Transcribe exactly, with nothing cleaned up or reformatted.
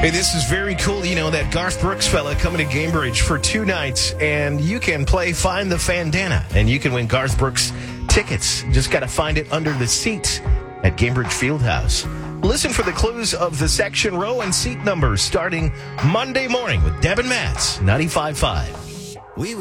Hey, this is very cool. You know, that Garth Brooks fella coming to Gamebridge for two nights, and you can play Find the Fandana, and you can win Garth Brooks tickets. Just got to find it under the seat at Gamebridge Fieldhouse. Listen for the clues of the section, row, and seat numbers starting Monday morning with Deb and Matt's ninety-five point five. We